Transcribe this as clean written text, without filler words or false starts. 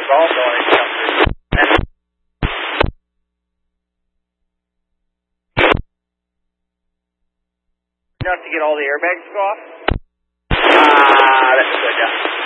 also on his jumpers. Enough to get all the airbags to go off? That's good, yeah.